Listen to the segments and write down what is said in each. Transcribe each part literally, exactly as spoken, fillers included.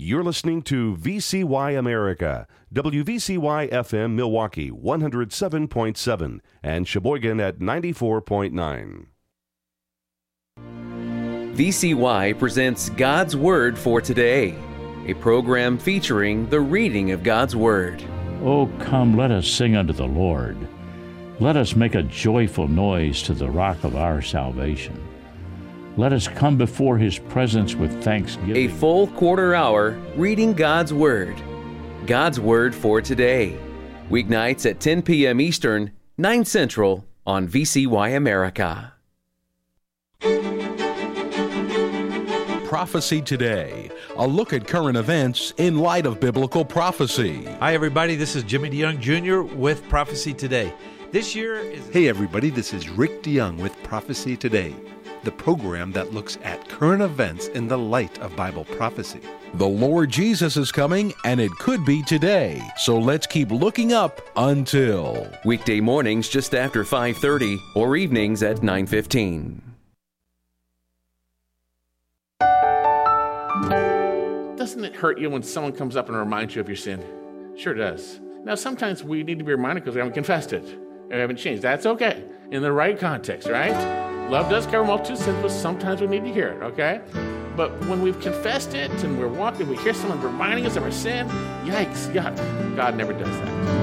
You're listening to V C Y America, W V C Y F M Milwaukee one oh seven point seven and Sheboygan at ninety-four point nine. V C Y presents God's Word for Today, a program featuring the reading of God's Word. Oh, come, let us sing unto the Lord. Let us make a joyful noise to the rock of our salvation. Let us come before His presence with thanksgiving. A full quarter hour reading God's Word. God's Word for Today. Weeknights at ten p.m. Eastern, nine Central on V C Y America. Prophecy Today, a look at current events in light of biblical prophecy. Hi, everybody. This is Jimmy DeYoung Junior with Prophecy Today. This year is... Hey, everybody. This is Rick DeYoung with Prophecy Today, the program that looks at current events in the light of Bible prophecy. The Lord Jesus is coming, and it could be today. So let's keep looking up until... Weekday mornings just after five thirty or evenings at nine fifteen. Doesn't it hurt you when someone comes up and reminds you of your sin? Sure does. Now, sometimes we need to be reminded because we haven't confessed it. We haven't changed. That's okay. In the right context, right? Love does cover multitude of sins, but sometimes we need to hear it, okay? But when we've confessed it and we're walking, we hear someone reminding us of our sin, yikes, yuck. God never does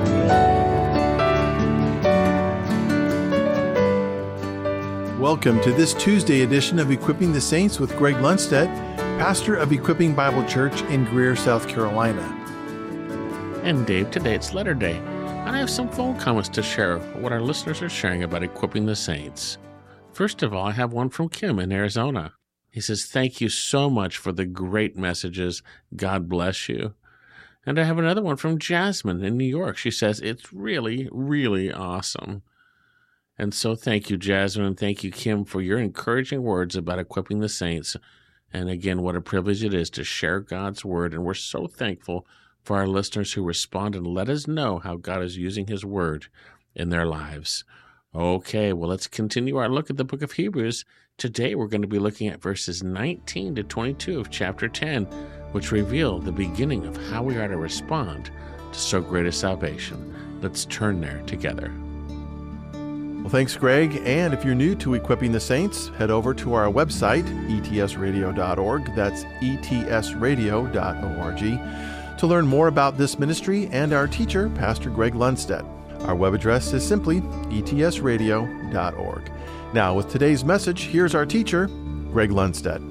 that. Welcome to this Tuesday edition of Equipping the Saints with Greg Lundstedt, pastor of Equipping Bible Church in Greer, South Carolina. And Dave, today it's Letter Day, and I have some phone comments to share what our listeners are sharing about Equipping the Saints. First of all, I have one from Kim in Arizona. He says, thank you so much for the great messages. God bless you. And I have another one from Jasmine in New York. She says, it's really, really awesome. And so thank you, Jasmine, and thank you, Kim, for your encouraging words about equipping the saints. And again, what a privilege it is to share God's word. And we're so thankful for our listeners who respond and let us know how God is using His word in their lives. Okay, well, let's continue our look at the book of Hebrews. Today, we're going to be looking at verses nineteen to twenty-two of chapter ten, which reveal the beginning of how we are to respond to so great a salvation. Let's turn there together. Well, thanks, Greg. And if you're new to Equipping the Saints, head over to our website, E T S radio dot org. That's E T S radio dot org to learn more about this ministry and our teacher, Pastor Greg Lundstedt. Our web address is simply E T S radio dot org. Now, with today's message, here's our teacher, Greg Lundstedt.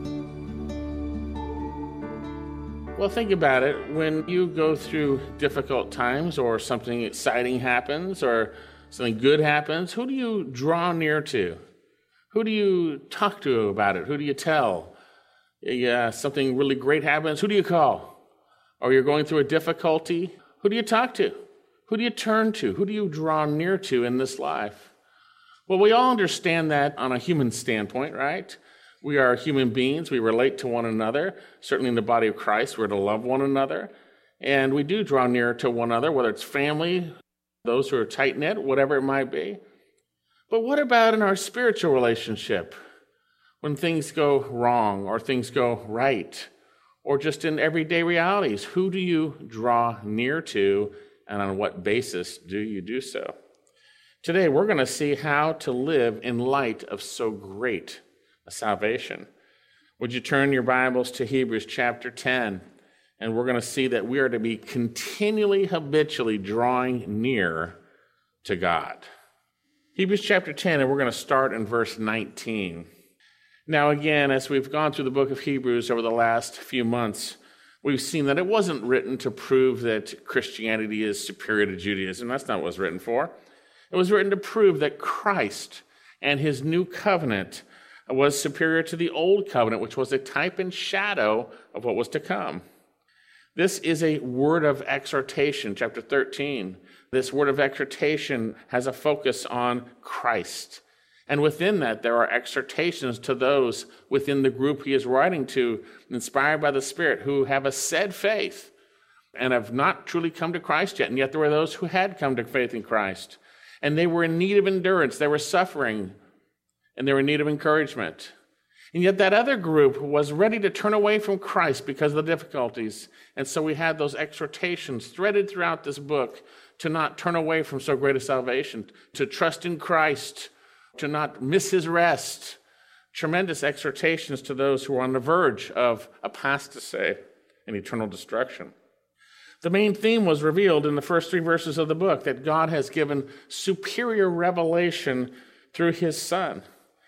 Well, think about it. When you go through difficult times or something exciting happens or something good happens, who do you draw near to? Who do you talk to about it? Who do you tell? Yeah, something really great happens, who do you call? Or you're going through a difficulty, who do you talk to? Who do you turn to? Who do you draw near to in this life? Well, we all understand that on a human standpoint, right? We are human beings. We relate to one another. Certainly in the body of Christ, we're to love one another. And we do draw near to one another, whether it's family, those who are tight-knit, whatever it might be. But what about in our spiritual relationship? When things go wrong or things go right, or just in everyday realities, who do you draw near to, and on what basis do you do so? Today, we're going to see how to live in light of so great a salvation. Would you turn your Bibles to Hebrews chapter ten? And we're going to see that we are to be continually, habitually drawing near to God. Hebrews chapter ten, and we're going to start in verse nineteen. Now, again, as we've gone through the book of Hebrews over the last few months, we've seen that it wasn't written to prove that Christianity is superior to Judaism. That's not what it was written for. It was written to prove that Christ and His new covenant was superior to the old covenant, which was a type and shadow of what was to come. This is a word of exhortation, chapter thirteen. This word of exhortation has a focus on Christ. And within that, there are exhortations to those within the group he is writing to, inspired by the Spirit, who have a said faith and have not truly come to Christ yet. And yet there were those who had come to faith in Christ. And they were in need of endurance. They were suffering, and they were in need of encouragement. And yet that other group was ready to turn away from Christ because of the difficulties. And so we had those exhortations threaded throughout this book to not turn away from so great a salvation, to trust in Christ, to not miss his rest. Tremendous exhortations to those who are on the verge of apostasy and eternal destruction. The main theme was revealed in the first three verses of the book, that God has given superior revelation through his Son.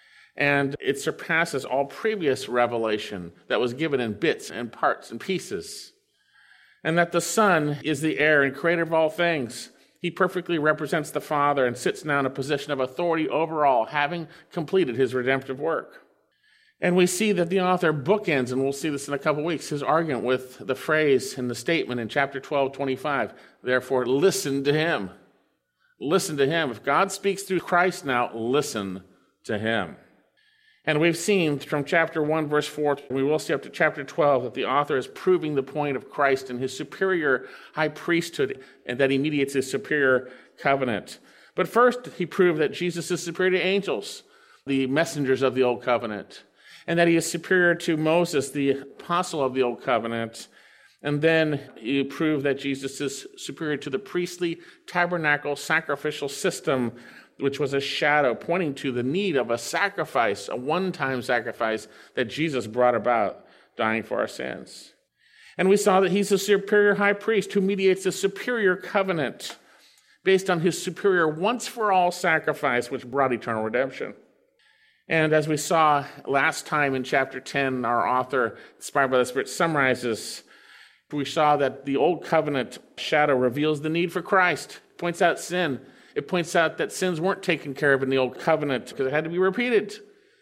And it surpasses all previous revelation that was given in bits and parts and pieces. And that the Son is the heir and creator of all things. He perfectly represents the Father and sits now in a position of authority over all, having completed his redemptive work. And we see that the author bookends, and we'll see this in a couple weeks, his argument with the phrase in the statement in chapter twelve, twenty-five, therefore listen to him. Listen to him. If God speaks through Christ now, listen to him. And we've seen from chapter one, verse four, we will see up to chapter twelve, that the author is proving the point of Christ and his superior high priesthood, and that he mediates his superior covenant. But first, he proved that Jesus is superior to angels, the messengers of the old covenant, and that he is superior to Moses, the apostle of the old covenant. And then he proved that Jesus is superior to the priestly tabernacle sacrificial system, which was a shadow pointing to the need of a sacrifice, a one-time sacrifice that Jesus brought about, dying for our sins. And we saw that he's a superior high priest who mediates a superior covenant based on his superior once-for-all sacrifice, which brought eternal redemption. And as we saw last time in chapter ten, our author, inspired by the Spirit, summarizes, we saw that the old covenant shadow reveals the need for Christ, points out sin. It points out that sins weren't taken care of in the old covenant because it had to be repeated.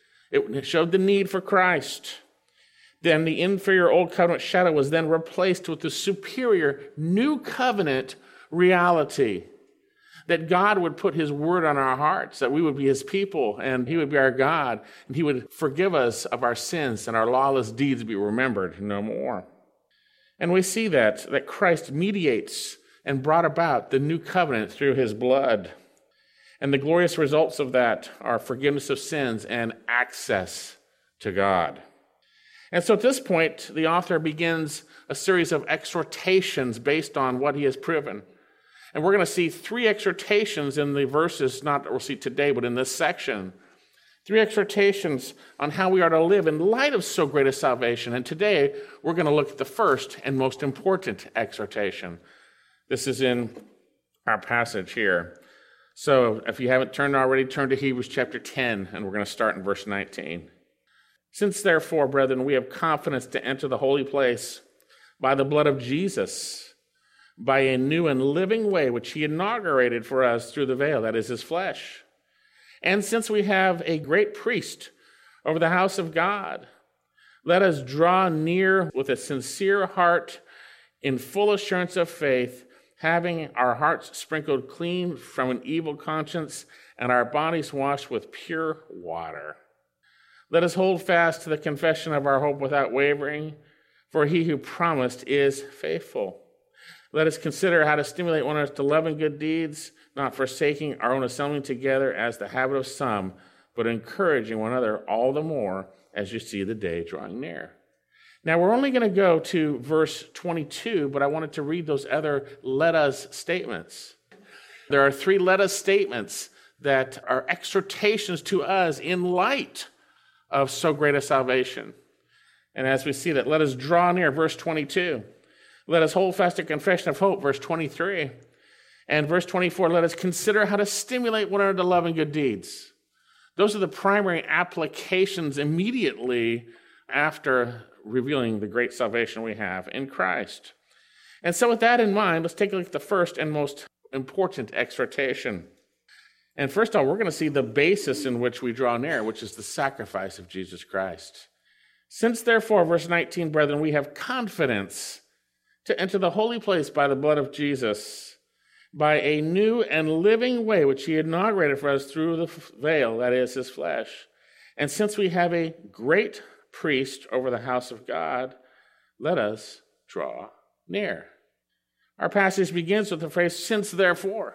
It showed the need for Christ. Then the inferior old covenant shadow was then replaced with the superior new covenant reality, that God would put his word on our hearts, that we would be his people, and he would be our God, and he would forgive us of our sins, and our lawless deeds be remembered no more. And we see that, that Christ mediates and brought about the new covenant through his blood. And the glorious results of that are forgiveness of sins and access to God. And so at this point, the author begins a series of exhortations based on what he has proven. And we're going to see three exhortations in the verses, not that we'll see today, but in this section. Three exhortations on how we are to live in light of so great a salvation. And today, we're going to look at the first and most important exhortation. This is in our passage here. So if you haven't turned already, turn to Hebrews chapter ten, and we're going to start in verse nineteen. Since therefore, brethren, we have confidence to enter the holy place by the blood of Jesus, by a new and living way which he inaugurated for us through the veil, that is his flesh. And since we have a great priest over the house of God, let us draw near with a sincere heart in full assurance of faith, having our hearts sprinkled clean from an evil conscience and our bodies washed with pure water. Let us hold fast to the confession of our hope without wavering, for he who promised is faithful. Let us consider how to stimulate one another to love and good deeds, not forsaking our own assembling together as the habit of some, but encouraging one another all the more as you see the day drawing near. Now, we're only going to go to verse twenty-two, but I wanted to read those other let us statements. There are three let us statements that are exhortations to us in light of so great a salvation. And as we see that, let us draw near, verse twenty-two. Let us hold fast to confession of hope, verse twenty-three. And verse twenty-four, let us consider how to stimulate one another to love and good deeds. Those are the primary applications immediately after revealing the great salvation we have in Christ. And so with that in mind, let's take a look at the first and most important exhortation. And first of all, we're going to see the basis in which we draw near, which is the sacrifice of Jesus Christ. Since therefore, verse nineteen, brethren, we have confidence to enter the holy place by the blood of Jesus, by a new and living way which he inaugurated for us through the veil, that is, his flesh. And since we have a great priest over the house of God, let us draw near. Our passage begins with the phrase, since therefore.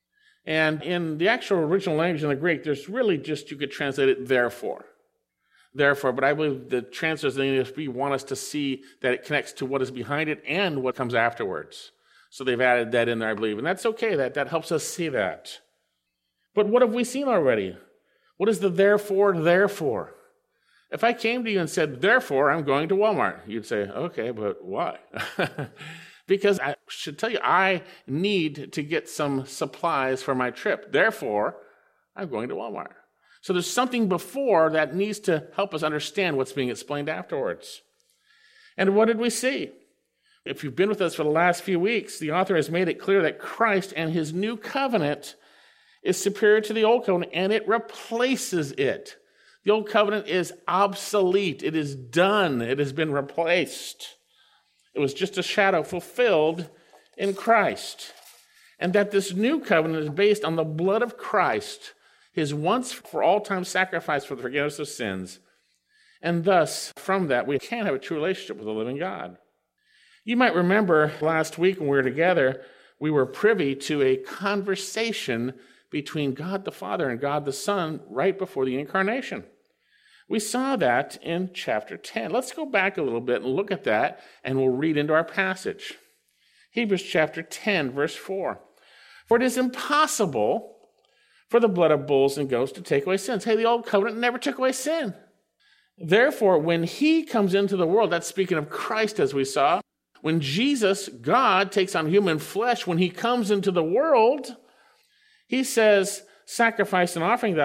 And in the actual original language in the Greek, there's really just, you could translate it, therefore. therefore, but I believe the translators in the N A S B want us to see that it connects to what is behind it and what comes afterwards. So they've added that in there, I believe. And that's okay. That, that helps us see that. But what have we seen already? What is the therefore, therefore? If I came to you and said, therefore, I'm going to Walmart, you'd say, okay, but why? Because I should tell you, I need to get some supplies for my trip. Therefore, I'm going to Walmart. So there's something before that needs to help us understand what's being explained afterwards. And what did we see? If you've been with us for the last few weeks, the author has made it clear that Christ and his new covenant is superior to the old covenant, and it replaces it. The old covenant is obsolete. It is done. It has been replaced. It was just a shadow fulfilled in Christ. And that this new covenant is based on the blood of Christ, his once for all time sacrifice for the forgiveness of sins. And thus, from that, we can have a true relationship with the living God. You might remember last week when we were together, we were privy to a conversation between God the Father and God the Son right before the incarnation. We saw that in chapter ten. Let's go back a little bit and look at that, and we'll read into our passage. Hebrews chapter ten, verse four. For it is impossible for the blood of bulls and goats to take away sins. Hey, the old covenant never took away sin. Therefore, when he comes into the world, that's speaking of Christ as we saw, when Jesus, God, takes on human flesh, when he comes into the world, he says, sacrifice and offering thou